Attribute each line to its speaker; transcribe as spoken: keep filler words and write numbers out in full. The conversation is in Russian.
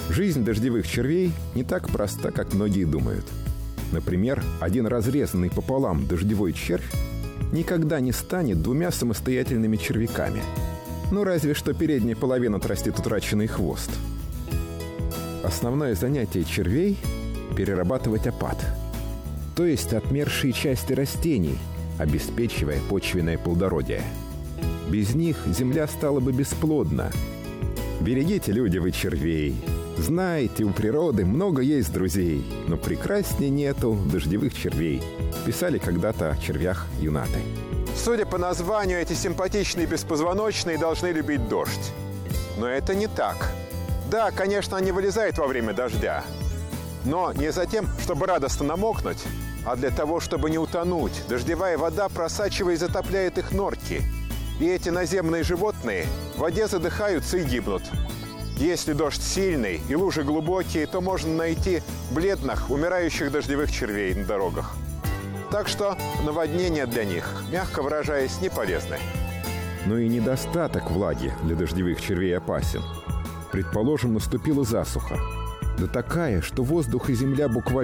Speaker 1: Жизнь дождевых червей не так проста, как многие думают. Например, один разрезанный пополам дождевой червь никогда не станет двумя самостоятельными червяками. Ну, разве что передняя половина отрастит утраченный хвост. Основное занятие червей – перерабатывать опад, то есть отмершие части растений, обеспечивая почвенное плодородие. Без них земля стала бы бесплодна. Берегите, люди, вы червей. Знаете, у природы много есть друзей, но прекраснее нету дождевых червей. Писали когда-то о червях юнаты.
Speaker 2: Судя по названию, эти симпатичные беспозвоночные должны любить дождь. Но это не так. Да, конечно, они вылезают во время дождя. Но не за тем, чтобы радостно намокнуть, а для того, чтобы не утонуть. Дождевая вода, просачиваясь, затопляет их норки. И эти наземные животные в воде задыхаются и гибнут. Если дождь сильный и лужи глубокие, то можно найти бледных, умирающих дождевых червей на дорогах. Так что наводнения для них, мягко выражаясь, не полезны.
Speaker 1: Но и недостаток влаги для дождевых червей опасен. Предположим, наступила засуха. Да такая, что воздух и земля буквально